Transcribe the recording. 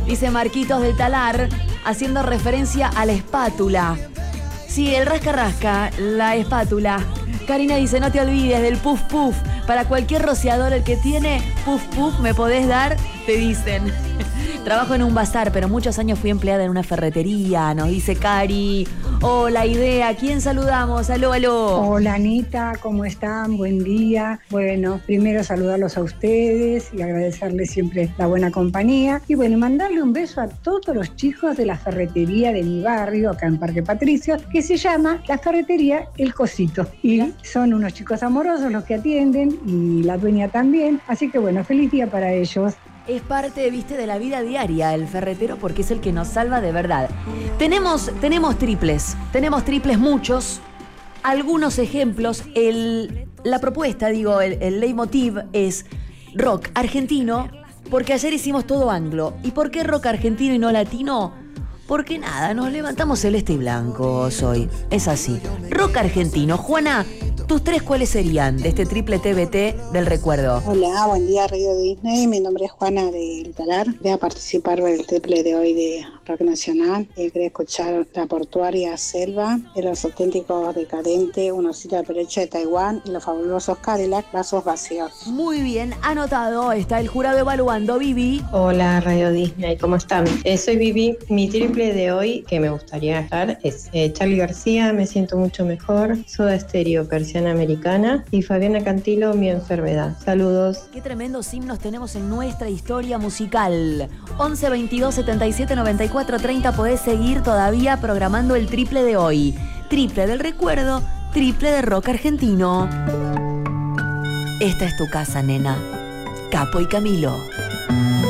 dice Marquitos del Talar, haciendo referencia a la espátula. Sí, el rasca, la espátula. Karina dice, no te olvides del puff puff. Para cualquier rociador, el que tiene puff puff, me podés dar, te dicen. Trabajo en un bazar, pero muchos años fui empleada en una ferretería, nos dice Cari. Hola, Idea, ¿quién saludamos? Aló, aló. Hola, Anita, ¿cómo están? Buen día. Bueno, primero saludarlos a ustedes y agradecerles siempre la buena compañía. Y bueno, mandarle un beso a todos los chicos de la ferretería de mi barrio, acá en Parque Patricios, que se llama la ferretería El Cosito. Y son unos chicos amorosos los que atienden y la dueña también. Así que bueno, feliz día para ellos. Es parte, viste, de la vida diaria el ferretero porque es el que nos salva de verdad. Tenemos triples muchos. Algunos ejemplos. La propuesta, el leitmotiv es rock argentino, porque ayer hicimos todo anglo. ¿Y por qué rock argentino y no latino? Porque nada, nos levantamos celeste y blanco hoy. Es así. Rock argentino. Juana, ¿tus tres cuáles serían de este triple TBT del recuerdo? Hola, buen día Radio Disney, mi nombre es Juana del Talar. Voy a participar por el triple de hoy de Rock Nacional. Quería escuchar La Portuaria Selva, de Los Auténticos Decadentes, Una Cita de Pereche de Taiwán y Los Fabulosos Cadillac, Vasos Vacíos. Muy bien, anotado. Está el jurado evaluando. Vivi. Hola Radio Disney, ¿cómo están? Soy Vivi. Mi triple de hoy que me gustaría estar es Charly García, Me Siento Mucho Mejor, Soda Stereo, Persiana Americana y Fabiana Cantilo, Mi Enfermedad. Saludos. Qué tremendos himnos tenemos en nuestra historia musical. 11 22 77 94 30. Podés seguir todavía programando el triple de hoy. Triple del recuerdo, triple de rock argentino. Esta es tu casa, nena. Capo y Camilo.